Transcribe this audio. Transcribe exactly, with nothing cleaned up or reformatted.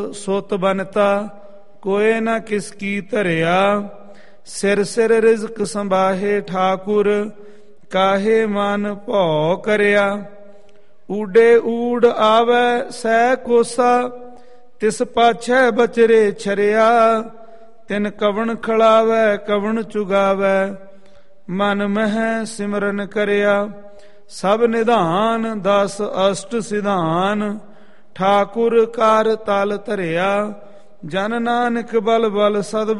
ਸੁਤ ਬਨਤਾ ਕੋਏ ਨਾ ਕਿਸ ਕੀ ਧਰਿਆ। ਸਿਰ ਸਿਰ ਰਿਜ਼ਕ ਸੰਭਾਹੇ ਠਾਕੁਰ ਕਾਹੇ ਮਨ ਭਉ ਕਰਿਆ। ਊਡੇ ਊੜ ਆਵੈ ਸਹਿ ਕੋਸਾ ਤਿਸ ਪਾਛੈ ਬਚਰੇ ਛਰਿਆ। ਤਿਨ ਕਵਣ ਖਲਾਵੈ ਕਵਣ ਚੁਗਾਵੈ ਮਨ ਮਹਿ ਸਿਮਰਨ ਕਰਿਆ। ਸਭ ਨਿਧਾਨ ਦਸ ਅਸ਼ਟ ਸਿਧਾਨ ਠਾਕੁਰ ਕਰ ਤਲ ਧਰਿਆ। ਜਨ ਨਾਨਕ ਬਲ ਬਲ ਸਦ